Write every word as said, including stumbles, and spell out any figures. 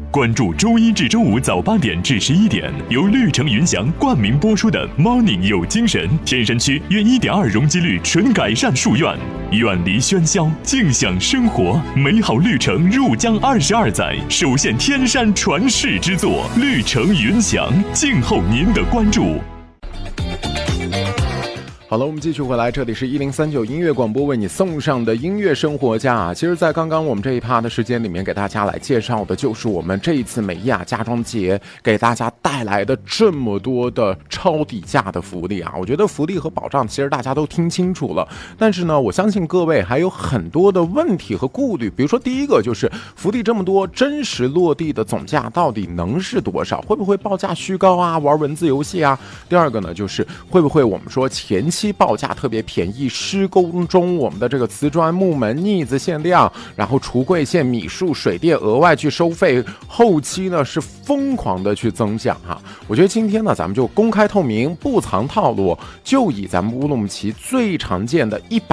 关注周一至周五早八点至十一点，由绿城云翔冠名播出的 Morning 有精神。天山区约一点二容积率纯改善树院，远离喧嚣，静享生活。美好绿城入江二十二载，首现天山传世之作，绿城云翔，静候您的关注。 好了，我们继续回来，这里是一零三九音乐广播为你送上的音乐生活家啊。其实在刚刚我们这一趴的时间里面，给大家来介绍的就是我们这一次美亚家装节给大家带来的这么多的超底价的福利啊。我觉得福利和保障其实大家都听清楚了，但是呢，我相信各位还有很多的问题和顾虑。比如说第一个就是福利这么多，真实落地的总价到底能是多少？会不会报价虚高啊？玩文字游戏啊？第二个呢，就是会不会我们说前期期报价特别便宜，施工中我们的这个瓷砖、木门、腻子限量，然后橱柜线、米数、水电额外去收费，后期呢是疯狂的去增项哈。我觉得今天呢，咱们就公开透明，不藏套路，就以咱们乌鲁木齐最常见的一百